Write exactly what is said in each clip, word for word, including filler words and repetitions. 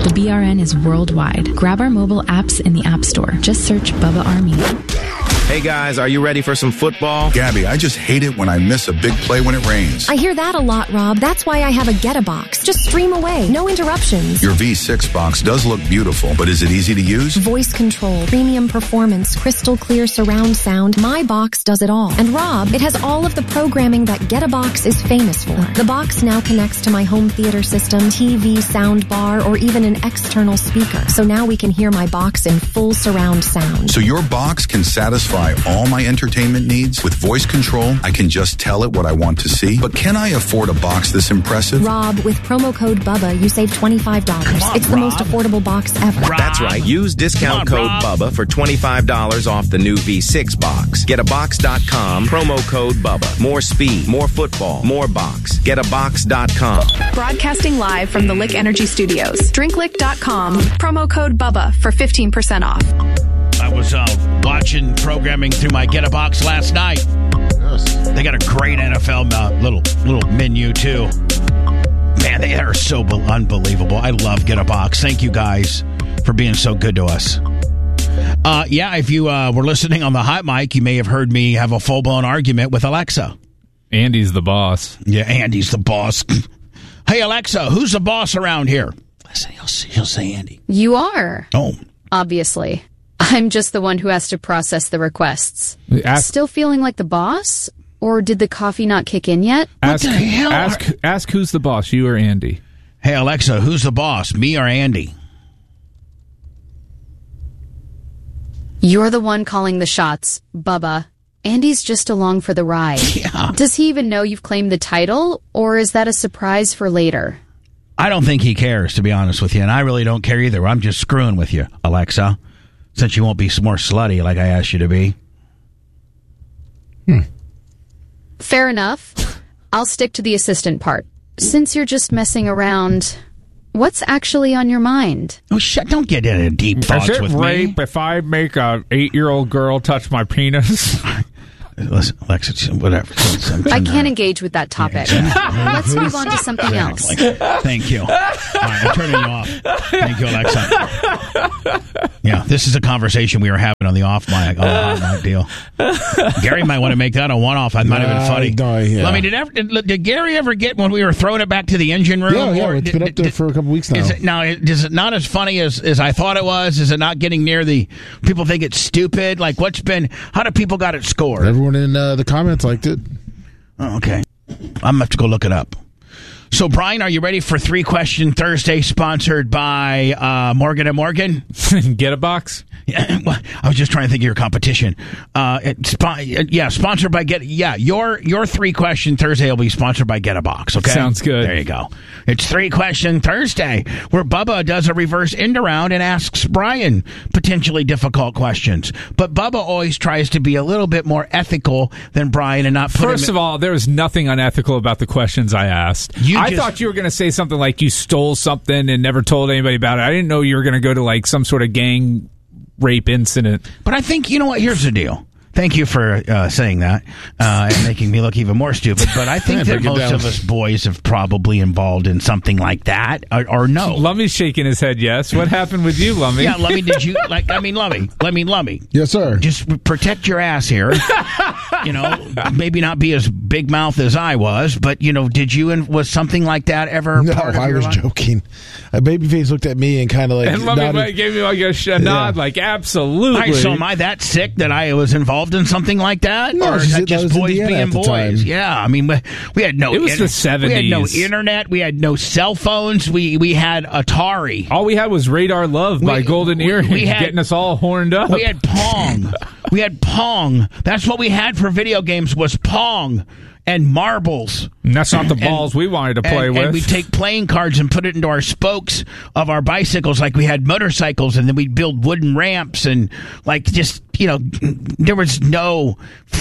The B R N is worldwide. Grab our mobile apps in the App Store. Just search Bubba Army. Hey guys, are you ready for some football? Gabby, I just hate it when I miss a big play when it rains. I hear that a lot, Rob. That's why I have a Get-A-Box. Just stream away. No interruptions. Your V six box does look beautiful, but is it easy to use? Voice control, premium performance, crystal clear surround sound. My box does it all. And Rob, it has all of the programming that Get-A-Box is famous for. The box now connects to my home theater system, T V, sound bar, or even an external speaker. So now we can hear my box in full surround sound. So your box can satisfy all my entertainment needs? With voice control, I can just tell it what I want to see. But can I afford a box this impressive? Rob, with promo code BUBBA, you save twenty-five dollars. On, it's the Rob. most affordable box ever. Rob. That's right. Use discount on, code Rob. BUBBA for twenty-five dollars off the new V six box. Get a box dot com, promo code BUBBA. More speed, more football, more box. Get a box dot com. Broadcasting live from the Lick Energy Studios. drink lick dot com, promo code BUBBA for fifteen percent off. I was uh, watching programming through my Get-A-Box last night. Yes. They got a great N F L uh, little little menu, too. Man, they are so be- unbelievable. I love Get-A-Box. Thank you guys for being so good to us. Uh, yeah, if you uh, were listening on the hot mic, you may have heard me have a full-blown argument with Alexa. Andy's the boss. Yeah, Andy's the boss. Hey, Alexa, who's the boss around here? He'll say, he'll say Andy. You are. Oh. Obviously. I'm just the one who has to process the requests. Ask, Still feeling like the boss? Or did the coffee not kick in yet? Ask, what the hell? Ask, ask who's the boss, you or Andy? Hey, Alexa, who's the boss, me or Andy? You're the one calling the shots, Bubba. Andy's just along for the ride. Yeah. Does he even know you've claimed the title, or is that a surprise for later? I don't think he cares, to be honest with you, and I really don't care either. I'm just screwing with you, Alexa, since you won't be more slutty like I asked you to be. Hmm. Fair enough. I'll stick to the assistant part. Since you're just messing around, what's actually on your mind? Oh, shit, don't get into deep thoughts Is it with rape me. if I make a eight-year-old girl touch my penis? Listen, Alexa, whatever. I can't engage with that topic. Let's move on to something else. Thank you. All right, I'm turning you off. Thank you, Alexa. Yeah, this is a conversation we were having on the off mic, on the hot mic deal. Gary might want to make that a one-off. I might have been funny. No, yeah. I mean, did, ever, did, did Gary ever get when we were throwing it back to the engine room? Yeah, yeah, or it's did, been up there did, for a couple weeks now. Is it, now, is it not as funny as, as I thought it was? Is it not getting near the, people think it's stupid? Like, what's been, how do people got it scored? Everyone in uh, the comments liked it. Oh, okay. I'm going to have to go look it up. So, Brian, are you ready for Three Question Thursday, sponsored by uh, Morgan and Morgan? Get a box? Yeah, well, I was just trying to think of your competition. Uh, it, spo- yeah, sponsored by Get. Yeah, your your Three Question Thursday will be sponsored by Get a Box. Okay, sounds good. There you go. It's Three Question Thursday, where Bubba does a reverse end around and asks Brian potentially difficult questions. But Bubba always tries to be a little bit more ethical than Brian and not put First him of all, there was nothing unethical about the questions I asked. You I just, thought you were going to say something like you stole something and never told anybody about it. I didn't know you were going to go to like some sort of gang rape incident. But I think, you know what, here's the deal. Thank you for uh, saying that uh, and making me look even more stupid. But I think that most of us boys have probably involved in something like that, or, or no. Lummy's shaking his head yes. What happened with you, Lummy? Yeah, Lummy, did you, like, I mean, Lummy, let me, Lummy. Yes, sir. Just protect your ass here. You know, maybe not be as big mouth as I was, but, you know, did you, and was something like that ever no, part of I your was life? joking. A babyface looked at me and kind of like And Lummy nodded. gave me like a sh- nod, Yeah. like, absolutely. All right, so am I that sick that I was involved in something like that? No, or she is said that just that was boys Indiana being at the boys? time. Yeah, I mean, we, we had no It was inter- the seventies. We had no internet. We had no cell phones. We we had Atari. All we had was Radar Love by We- Golden we- Earring, we had- getting us all horned up. We had Pong. We had Pong. That's what we had for video games was Pong and marbles. And that's not the balls and, we wanted to play and, with. And we'd take playing cards and put it into our spokes of our bicycles like we had motorcycles, and then we'd build wooden ramps and, like, just, you know, there was no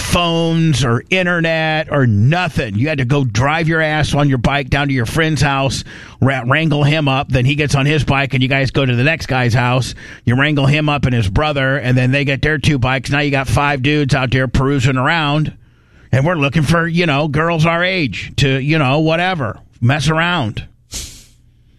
phones or internet or nothing. You had to go drive your ass on your bike down to your friend's house, ra- wrangle him up, then he gets on his bike and you guys go to the next guy's house. You wrangle him up and his brother, and then they get their two bikes. Now you got five dudes out there perusing around. And we're looking for, you know, girls our age to, you know, whatever, mess around. Because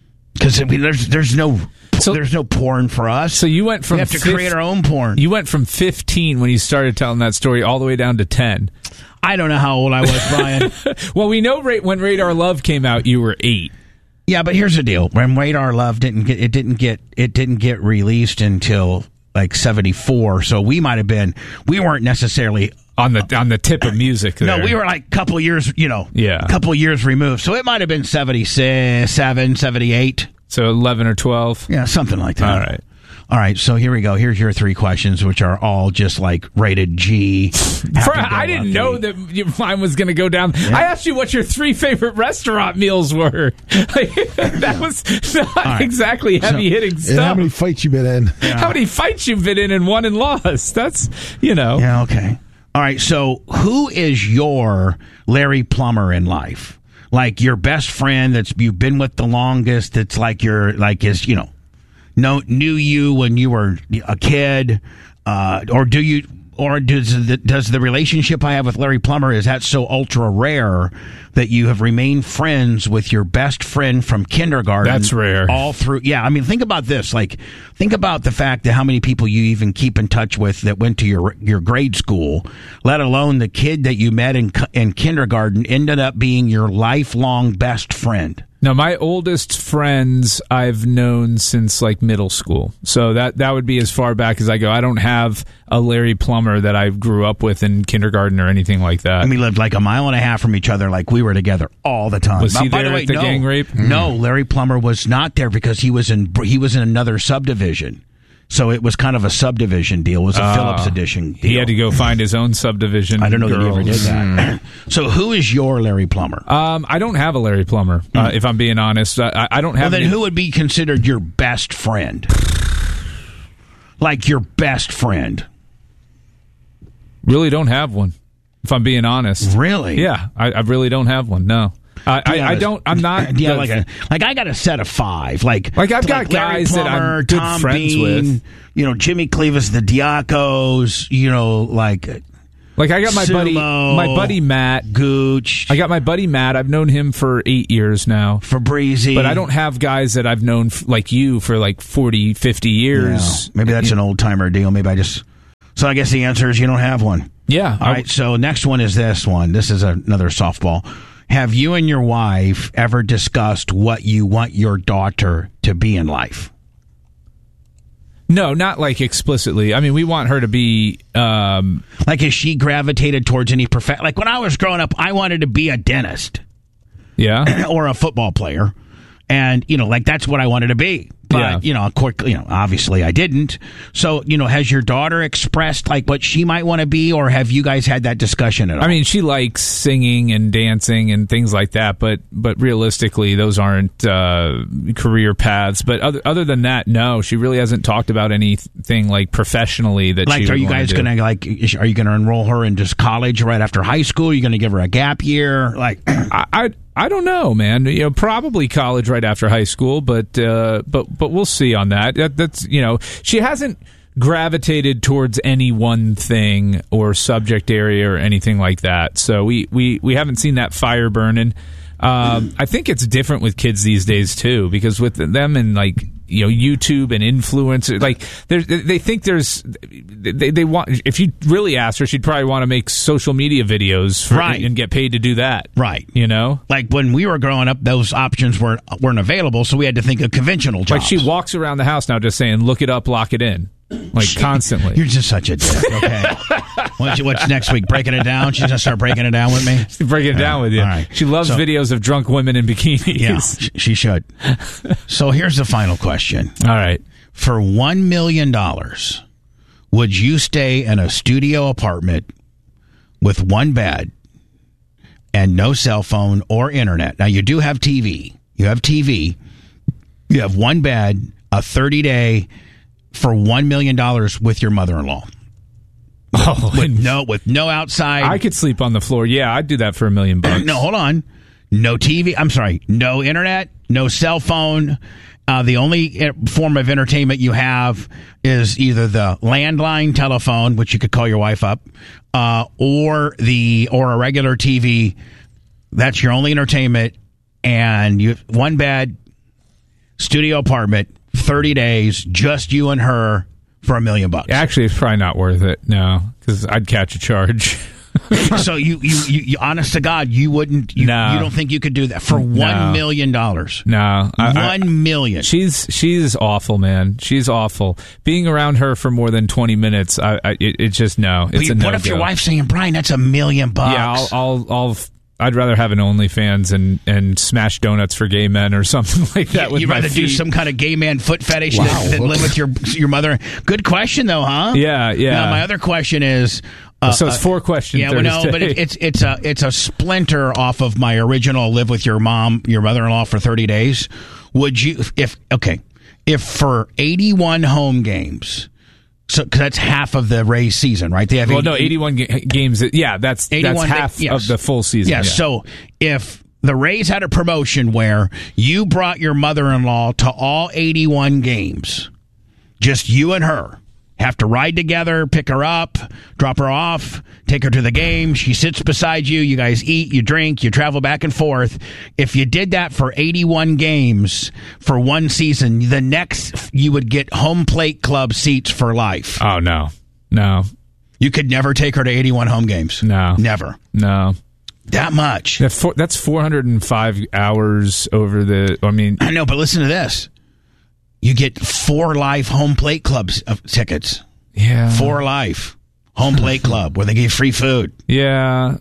Because I mean, there's there's no So- there's no porn for us. So you went from we have to fif- create our own porn. You went from fifteen when you started telling that story all the way down to ten. I don't know how old I was, Brian. Well, we know ra- when Radar Love came out, you were eight. Yeah, but here's the deal: when Radar Love didn't get it didn't get it didn't get released until like seventy-four. So we might have been we weren't necessarily on the on the tip of music. There. No, we were like a couple years, you know, yeah, a couple years removed. So it might have been seventy-seven, seventy-eight. So eleven or twelve. Yeah, something like that. All right. All right, so here we go. Here's your three questions, which are all just like rated G. For, I didn't know that you, mine was going to go down. Yeah. I asked you what your three favorite restaurant meals were. Like, that was not right. exactly heavy hitting so, stuff. And how many fights you been in? Yeah. How many fights you've been in and won and lost? That's, you know. Yeah, okay. All right, so who is your Larry Plummer in life? Like your best friend that's you've been with the longest, that's like your, like is, you know, know, knew you when you were a kid, uh, or do you, or does the, does the relationship I have with Larry Plummer, is that so ultra rare that you have remained friends with your best friend from kindergarten? That's rare. All through, yeah. I mean, think about this. Like, think about the fact that how many people you even keep in touch with that went to your your grade school, let alone the kid that you met in in kindergarten ended up being your lifelong best friend. No, my oldest friends I've known since like middle school. So that that would be as far back as I go. I don't have a Larry Plummer that I grew up with in kindergarten or anything like that. And we lived like a mile and a half from each other, like we were together all the time. Was he By there the way, at the no, gang rape? No, Larry Plummer was not there because he was in he was in another subdivision. So it was kind of a subdivision deal. It was a uh, Phillips edition deal. He had to go find his own subdivision. I don't know girls. that he ever did that. So who is your Larry Plummer? Um, I don't have a Larry Plummer, mm. uh, if I'm being honest. I, I don't have. Well, then any... who would be considered your best friend? Like your best friend? Really don't have one, if I'm being honest. Really? Yeah, I, I really don't have one, no. I, I, I don't. I'm not. Yeah, like a like I got a set of five. Like like I've got like Larry guys Plummer, that I'm good Tom friends Bean, with. You know, Jimmy Clevis, the Diacos. You know, like like I got my Sumo, buddy, my buddy Matt Gooch. I got my buddy Matt. I've known him for eight years now. Fabrizi. But I don't have guys that I've known f- like you for like forty, fifty years. Yeah. Maybe that's an old timer deal. Maybe I just. So I guess the answer is you don't have one. Yeah. All right. So next one is this one. This is another softball. Have you and your wife ever discussed what you want your daughter to be in life? No, not like explicitly. I mean, we want her to be... Um, like, has she gravitated towards any profession? Like, when I was growing up, I wanted to be a dentist. Yeah. Or a football player. And, you know, like, that's what I wanted to be. But, yeah. you know, quick, you know, obviously I didn't. So, you know, has your daughter expressed, like, what she might want to be, or have you guys had that discussion at all? I mean, she likes singing and dancing and things like that, but but realistically, those aren't uh, career paths. But other other than that, no, she really hasn't talked about anything, like, professionally that like, she would are you guys going to, like, is, are you going to enroll her in just college right after high school? Are you going to give her a gap year? Like, I... I I don't know, man. You know, probably college right after high school, but uh, but but we'll see on that. that. That's you know, she hasn't gravitated towards any one thing or subject area or anything like that. So we we, we haven't seen that fire burning. Um, I think it's different with kids these days too, because with them and like you know YouTube and influencers, like they think there's they they want. If you really asked her, she'd probably want to make social media videos for, right. and get paid to do that, right? You know, like when we were growing up, those options weren't weren't available, so we had to think of conventional jobs. Like she walks around the house now just saying, "Look it up, lock it in." Like constantly. You're just such a dick. Okay. what's, what's next week? Breaking it down? She's gonna start breaking it down with me. She's breaking it down with you. All right. She loves so, videos of drunk women in bikinis. Yeah, she should. So here's the final question. All right. For one million dollars, would you stay in a studio apartment with one bed and no cell phone or internet? Now you do have T V. You have T V. You have one bed, a thirty day. For one million dollars with your mother-in-law. Oh, with no, with no outside. I could sleep on the floor. Yeah, I'd do that for a million bucks. No, hold on. No T V. I'm sorry. No internet. No cell phone. Uh, the only form of entertainment you have is either the landline telephone, which you could call your wife up, uh, or the or a regular T V. That's your only entertainment, and you have one bed. studio apartment, thirty days, just you and her for a million bucks. Actually, it's probably not worth it. No, because I'd catch a charge. So you, you, you, you, honest to God, you wouldn't. You, no. you don't think you could do that for no. one million dollars? No, I, one I, million. She's she's awful, man. She's awful. Being around her for more than twenty minutes, I, I it, it's just no. It's you, a no. What if your wife's saying, "Brian, that's a million bucks"? Yeah, I'll, I'll, I'll I'd rather have an OnlyFans and, and smash donuts for gay men or something like that. You, with you'd my rather feet. do some kind of gay man foot fetish Wow. than, than live with your your mother? Good question, though, huh? Yeah, yeah. Now, my other question is. Uh, so it's four questions. Yeah, well, no, but it, it's it's a it's a splinter off of my original live with your mom, your mother-in-law for thirty days. Would you, if okay, if for eighty-one home games, so cause that's half of the Rays season, right? They have well, eighty, no, eighty-one ga- games. Yeah, that's that's half yes. of the full season. Yeah, yeah. So if the Rays had a promotion where you brought your mother-in-law to all eighty-one games, just you and her. Have to ride together, pick her up, drop her off, take her to the game. She sits beside you. You guys eat, you drink, you travel back and forth. If you did that for eighty-one games for one season, the next you would get home plate club seats for life. Oh, no. No. You could never take her to eighty-one home games. No. Never. No. That much. That's, four, that's four hundred five hours over the, I mean. I know, but listen to this. You get four life home plate clubs of tickets. Yeah. Four life home plate club where they give free food. Yeah.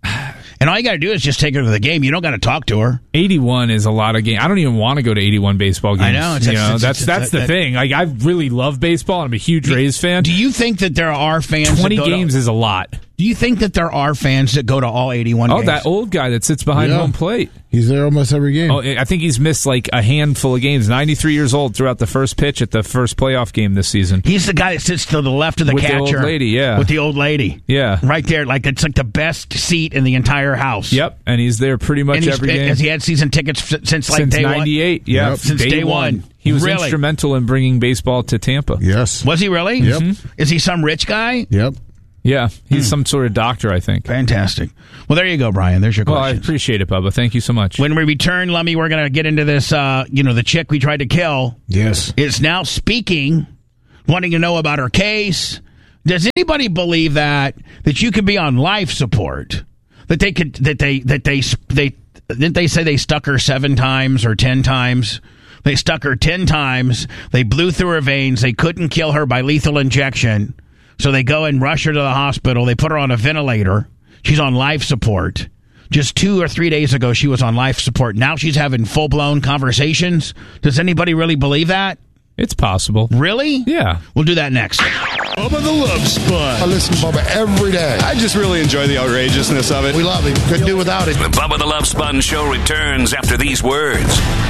And all you got to do is just take her to the game. You don't got to talk to her. eighty-one is a lot of games. I don't even want to go to eighty-one baseball games. I know. It's, you it's, know it's, that's it's, that's it's, the that, thing. Like, I really love baseball. I'm a huge do, Rays fan. Do you think that there are fans twenty that go games to, is a lot. Do you think that there are fans that go to all eighty-one Oh, games? that old guy that sits behind Yeah. home plate. He's there almost every game. Oh, I think he's missed like a handful of games. ninety-three years old throughout the first pitch at the first playoff game this season. He's the guy that sits to the left of the With the catcher. old lady, yeah. With the old lady. Yeah. Right there. Like, it's like the best seat in the entire house. Yep, and he's there pretty much And he's, every game. Has he had season tickets f- since like Since day one? ninety-eight, yeah. Yep. Since day one. He was Really? instrumental in bringing baseball to Tampa. Yes. Was he really? Yep. Mhm. Is he some rich guy? Yep. Yeah, he's some sort of doctor, I think. Fantastic. Well, there you go, Brian. There's your Well, I question. appreciate it, Bubba. Thank you so much. When we return, Lummy, we're going to get into this, uh, you know, the chick we tried to kill Yes. is now speaking, wanting to know about her case. Does anybody believe that, that you could be on life support? That they could, that they, that they, they, didn't they say they stuck her seven times or ten times? They stuck her ten times. They blew through her veins. They couldn't kill her by lethal injection. So they go and rush her to the hospital. They put her on a ventilator. She's on life support. Just two or three days ago, she was on life support. Now she's having full-blown conversations. Does anybody really believe that? It's possible. Really? Yeah. We'll do that next. Bubba the Love Sponge. I listen to Bubba every day. I just really enjoy the outrageousness of it. We love him. Couldn't do without him. The Bubba the Love Sponge Show returns after these words.